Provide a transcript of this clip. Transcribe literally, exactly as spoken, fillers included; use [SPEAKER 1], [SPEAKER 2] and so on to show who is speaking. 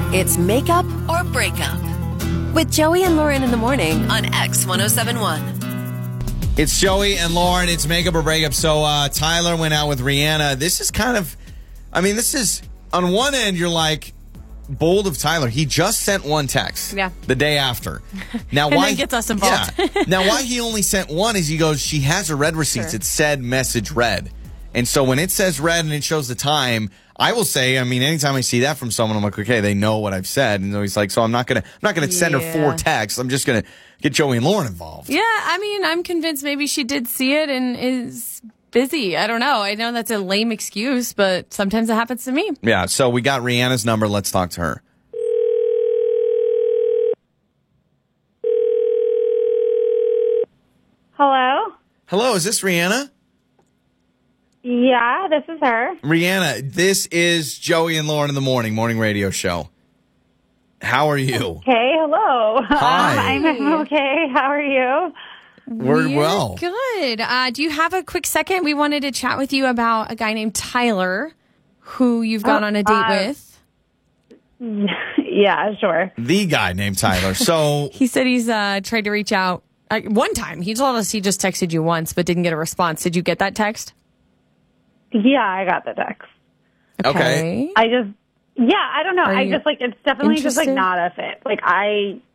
[SPEAKER 1] It's Makeup or Breakup with Joey and Lauren in the morning on X one oh seven one.
[SPEAKER 2] It's Joey and Lauren. It's Makeup or Breakup. So uh, Tyler went out with Rihanna. This is kind of, I mean, this is, on one end, you're like, bold of Tyler. He just sent one text
[SPEAKER 3] yeah.
[SPEAKER 2] the day after. Now,
[SPEAKER 3] and
[SPEAKER 2] why
[SPEAKER 3] then gets us involved.
[SPEAKER 2] Yeah. Now, why he only sent one is he goes, she has her red receipts.
[SPEAKER 3] Sure.
[SPEAKER 2] It said message read. And so when it says red and it shows the time, I will say, I mean, anytime I see that from someone, I'm like, okay, they know what I've said. And so he's like, so I'm not going to, I'm not going to send
[SPEAKER 3] yeah.
[SPEAKER 2] her four texts. I'm just going to get Joey and Lauren involved.
[SPEAKER 3] Yeah, I mean, I'm convinced maybe she did see it and is busy. I don't know. I know that's a lame excuse, but sometimes it happens to me.
[SPEAKER 2] Yeah, so we got Rihanna's number. Let's talk to her.
[SPEAKER 4] Hello?
[SPEAKER 2] Hello, is this Rihanna?
[SPEAKER 4] Yeah, this is her.
[SPEAKER 2] Rihanna, this is Joey and Lauren in the morning, morning radio show. How are you?
[SPEAKER 4] Hey, hello.
[SPEAKER 2] Hi.
[SPEAKER 4] Um, I'm okay. How are you?
[SPEAKER 2] We're
[SPEAKER 3] We're
[SPEAKER 2] well.
[SPEAKER 3] Good. Uh, do you have a quick second? We wanted to chat with you about a guy named Tyler, who you've gone
[SPEAKER 4] Oh,
[SPEAKER 3] on a date
[SPEAKER 4] uh,
[SPEAKER 3] with.
[SPEAKER 4] Yeah, sure.
[SPEAKER 2] The guy named Tyler. So,
[SPEAKER 3] He said he's uh, tried to reach out uh, one time. He told us he just texted you once, but didn't get a response. Did you get that text?
[SPEAKER 4] Yeah, I got the text.
[SPEAKER 2] okay.
[SPEAKER 4] I just, yeah, I don't know.
[SPEAKER 3] Are
[SPEAKER 4] I
[SPEAKER 3] you
[SPEAKER 4] just like, it's definitely just like
[SPEAKER 3] interested?
[SPEAKER 4] not a fit. Like, I